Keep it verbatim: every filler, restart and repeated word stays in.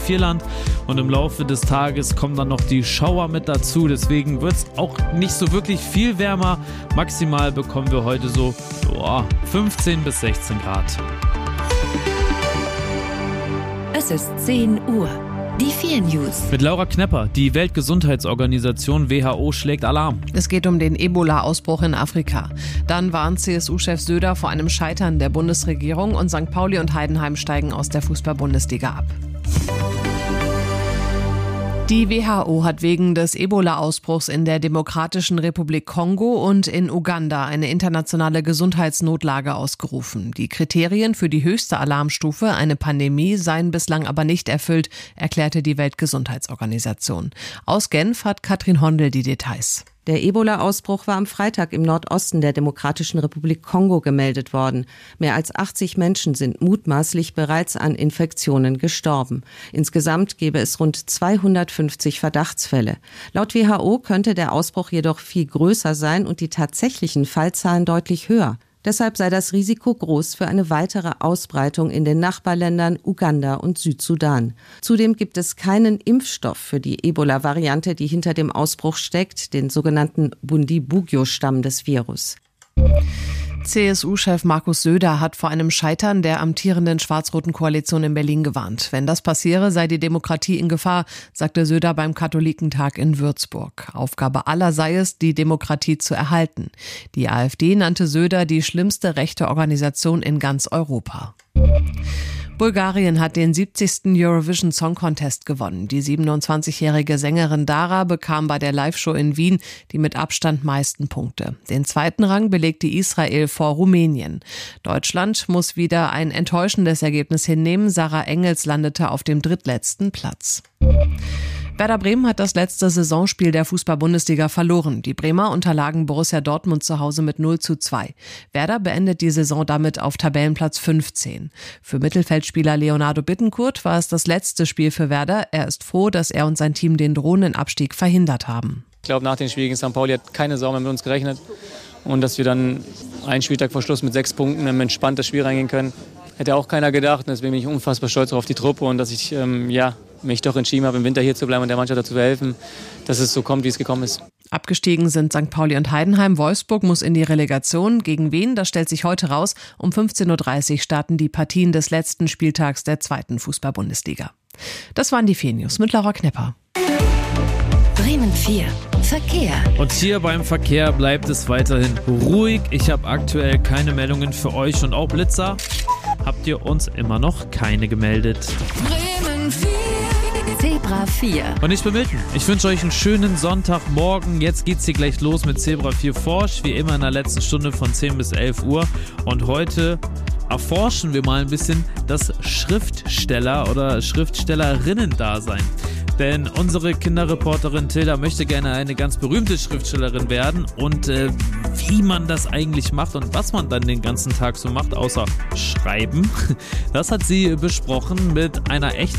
Vierland und im Laufe des Tages kommen dann noch die Schauer mit dazu. Deswegen wird es auch nicht so wirklich viel wärmer. Maximal bekommen wir heute so boah, fünfzehn bis sechzehn Grad. Es ist zehn Uhr. Die vier News. Mit Laura Knepper. Die Weltgesundheitsorganisation W H O schlägt Alarm. Es geht um den Ebola-Ausbruch in Afrika. Dann warnt C S U-Chef Söder vor einem Scheitern der Bundesregierung und Sankt Pauli und Heidenheim steigen aus der Fußball-Bundesliga ab. Die W H O hat wegen des Ebola-Ausbruchs in der Demokratischen Republik Kongo und in Uganda eine internationale Gesundheitsnotlage ausgerufen. Die Kriterien für die höchste Alarmstufe, eine Pandemie, seien bislang aber nicht erfüllt, erklärte die Weltgesundheitsorganisation. Aus Genf hat Katrin Hondel die Details. Der Ebola-Ausbruch war am Freitag im Nordosten der Demokratischen Republik Kongo gemeldet worden. Mehr als achtzig Menschen sind mutmaßlich bereits an Infektionen gestorben. Insgesamt gäbe es rund zweihundertfünfzig Verdachtsfälle. Laut W H O könnte der Ausbruch jedoch viel größer sein und die tatsächlichen Fallzahlen deutlich höher. Deshalb sei das Risiko groß für eine weitere Ausbreitung in den Nachbarländern Uganda und Südsudan. Zudem gibt es keinen Impfstoff für die Ebola-Variante, die hinter dem Ausbruch steckt, den sogenannten Bundibugyo-Stamm des Virus. C S U-Chef Markus Söder hat vor einem Scheitern der amtierenden schwarz-roten Koalition in Berlin gewarnt. Wenn das passiere, sei die Demokratie in Gefahr, sagte Söder beim Katholikentag in Würzburg. Aufgabe aller sei es, die Demokratie zu erhalten. Die AfD nannte Söder die schlimmste rechte Organisation in ganz Europa. Bulgarien hat den siebzigsten Eurovision Song Contest gewonnen. Die siebenundzwanzigjährige Sängerin Dara bekam bei der Live-Show in Wien die mit Abstand meisten Punkte. Den zweiten Rang belegte Israel vor Rumänien. Deutschland muss wieder ein enttäuschendes Ergebnis hinnehmen. Sarah Engels landete auf dem drittletzten Platz. Werder Bremen hat das letzte Saisonspiel der Fußball-Bundesliga verloren. Die Bremer unterlagen Borussia Dortmund zu Hause mit null zu zwei. Werder beendet die Saison damit auf Tabellenplatz fünfzehn. Für Mittelfeldspieler Leonardo Bittencourt war es das letzte Spiel für Werder. Er ist froh, dass er und sein Team den drohenden Abstieg verhindert haben. Ich glaube, nach dem Spiel gegen Sankt Pauli hat keine Sau mehr mit uns gerechnet. Und dass wir dann einen Spieltag vor Schluss mit sechs Punkten in ein entspanntes Spiel reingehen können, hätte auch keiner gedacht. Und deswegen bin ich unfassbar stolz auf die Truppe und dass ich ähm, ja, mich doch entschieden habe, im Winter hier zu bleiben und der Mannschaft dazu helfen, dass es so kommt, wie es gekommen ist. Abgestiegen sind Sankt Pauli und Heidenheim. Wolfsburg muss in die Relegation. Gegen wen? Das stellt sich heute raus. Um fünfzehn Uhr dreißig starten die Partien des letzten Spieltags der zweiten Fußball-Bundesliga. Das waren die vier News mit Laura Knepper. Bremen vier. Verkehr. Und hier beim Verkehr bleibt es weiterhin ruhig. Ich habe aktuell keine Meldungen für euch und auch Blitzer. Habt ihr uns immer noch keine gemeldet? Bremen vier. Zebra vier. Und ich bin Milton. Ich wünsche euch einen schönen Sonntagmorgen. Jetzt geht's hier gleich los mit Zebra vier Forsch, wie immer in der letzten Stunde von zehn bis elf Uhr. Und heute erforschen wir mal ein bisschen das Schriftsteller- oder Schriftstellerinnen-Dasein. Denn unsere Kinderreporterin Tilda möchte gerne eine ganz berühmte Schriftstellerin werden. Und äh, wie man das eigentlich macht und was man dann den ganzen Tag so macht, außer schreiben, das hat sie besprochen mit einer echten